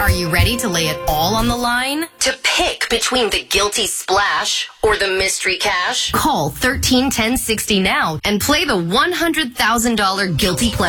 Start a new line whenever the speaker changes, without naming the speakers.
Are you ready to lay it all on the line?
To pick between the guilty splash or the mystery cash?
Call 131060 now and play the $100,000 Guilty Pleasure.